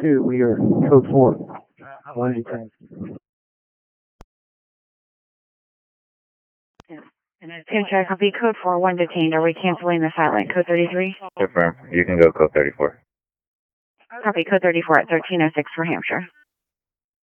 2, we are code 4. 1 detained. And it's Pincheck, copy code 4, 1 detained. Are we canceling the satellite? Code 33? Confirm. You can go code 34. Copy code 34 at 1306 for Hampshire.